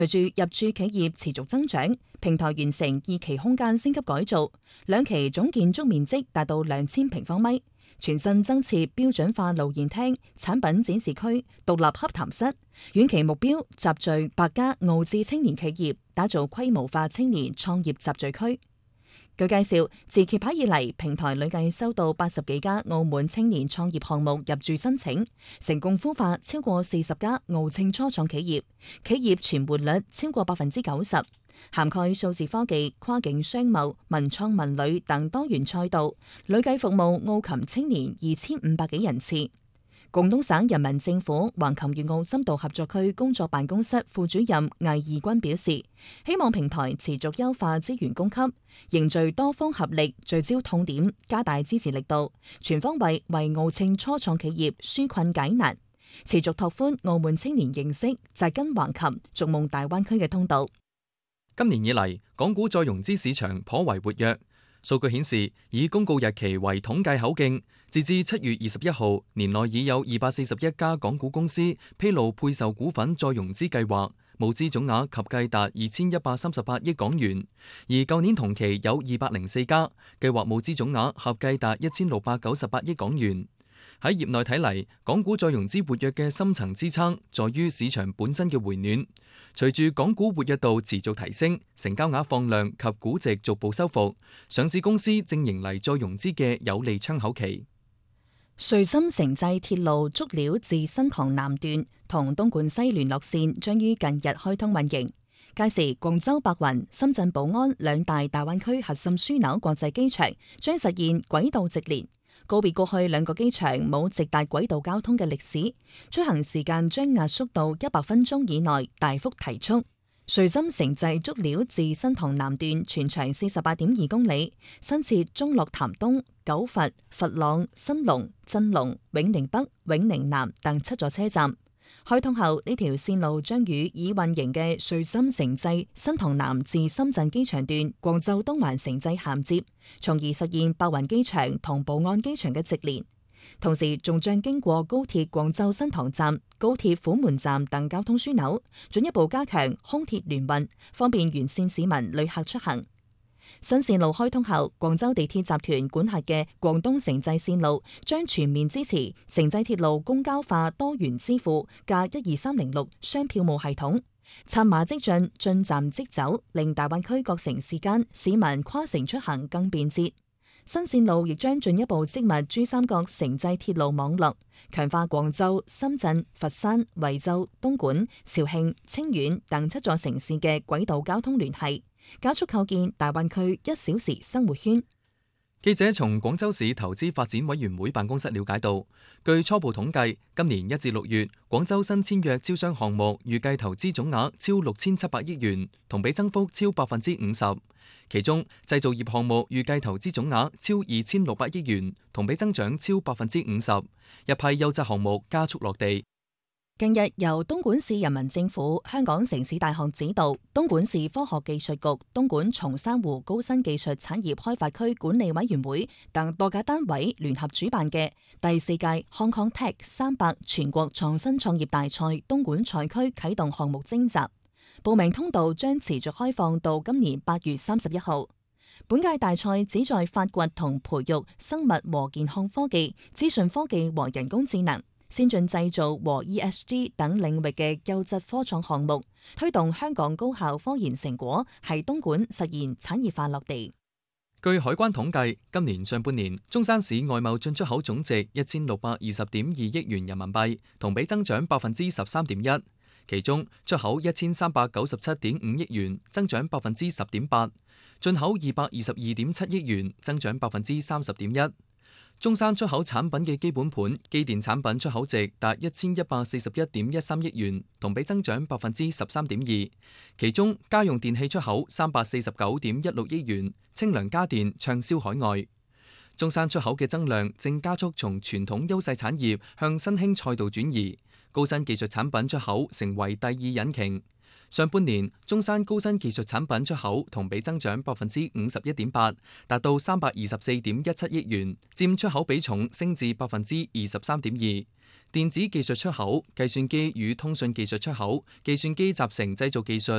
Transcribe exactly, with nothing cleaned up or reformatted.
隨住入駐企業持續增長，平台完成二期空間升級改造，兩期總建築面積達到兩千平方米，全新增設標準化露營廳、產品展示區、獨立洽談室。遠期目標集聚百家澳資青年企業，打造規模化青年創業集聚區。據介紹，自揭牌以嚟，平台累計收到八十幾家澳門青年創業項目入駐申請，成功孵化超過四十家澳青初創企業，企業存活率超過百分之九十，涵蓋數字科技、跨境商貿、文創文旅等多元賽道，累計服務澳琴青年二千五百幾人次。廣東省人民政府橫琴粵澳深度合作區工作辦公室副主任魏義軍表示，希望平台持續優化資源供給，凝聚多方合力，聚焦痛點，加大支持力度，全方位為澳青初創企業紓困解難，持續拓寬澳門青年認識扎根橫琴、逐夢大灣區嘅通道。 今年以嚟，港股再融資市場頗為活躍。數據顯示，以公告日期為統計口徑，截至七月二十一號，年內已有二百四十一家港股公司披露配售股份再融資計劃，募資總額合計達二千一百三十八億港元。而舊年同期有二百零四家，計劃募資總額合計達一千六百九十八億港元。喺業內睇嚟，港股再融資活躍嘅深層支撐，在於市場本身嘅回暖。隨住港股活躍度持續提升，成交額放量及估值逐步收復，上市公司正迎嚟再融資嘅有利窗口期。 穗深城際鐵路竹料至新塘南段同東莞西聯絡線將於近日開通運營，屆時廣州白雲、深圳寶安兩大大灣區核心樞紐國際機場將實現軌道直連。告別過去兩個機場冇直達軌道交通嘅歷史，出行時間將壓縮到一百分鐘以內，大幅提速。穗深城際竹料至新塘南段全長四十八點二公里，新設中樂潭東、九佛、佛朗、新隆、鎮隆、永寧北、永寧南等七座車站。開通後，呢條線路將與已運營嘅穗深城際新塘南至深圳機場段、廣州東環城際銜接，從而實現白雲機場同寶安機場嘅直連。同時，仲將經過高鐵廣州新塘站、高鐵虎門站等交通樞紐，進一步加強空鐵聯運，方便沿線市民旅客出行。新線路開通後，廣州地鐵集團管轄嘅廣東城際線路將全面支持城際鐵路公交化多元支付加一二三零六雙票務系統，策馬即進，進站即走，令大灣區各城市間市民跨城出行更便捷。新線路亦將進一步織密珠三角城際鐵路網絡，強化廣州、深圳、佛山、惠州、東莞、肇慶、清遠等七座城市嘅軌道交通聯繫，加速構建大灣區一小時生活圈。 記者從廣州市投資發展委員會辦公室了解到，據初步統計，今年一至六月，廣州新簽約招商項目預計投資總額超六千七百億元，同比增幅超百分之五十。其中，製造業項目預計投資總額超二千六百億元，同比增長超百分之五十。一批優質項目加速落地。 近日由東莞市人民政府、香港城市大學指導，東莞市科學技術局、東莞松山湖高新技術產業開發區管理委員會等多家單位聯合主辦嘅第四屆 Hong Kong Tech 三百全國創新創業大賽東莞賽區啟動項目徵集，報名通道將持續開放到今年八月三十一號。本屆大賽旨在發掘同培育生物和健康科技、資訊科技和人工智能、先進製造和 E S G 等領域嘅優質科創項目，推動香港高校科研成果喺東莞實現產業化落地。 據海關統計，今年上半年中山市外貿進出口總值一千六百二十點二億元人民幣，同比增長百分之十三點一。其中出口一千三百九十七點五億元，增長百分之十點八；進口二百二十二點七億元，增長百分之三十點一。中山出口產品嘅基本盤機電產品出口值達一千一百四十一點一三億元，同比增長百分之十三點二。其中家用電器出口三百四十九點一六億元，清涼家電暢銷海外。中山出口嘅增量正加速從傳統優勢產業向新興賽道轉移，高新技術產品出口成為第二引擎。上半年，中山高新技術產品出口同比增長百分之五十一點八，達到三百二十四點一七億元，佔出口比重升至百分之二十三點二。電子技術出口、計算機與通訊技術出口、計算機集成製造技術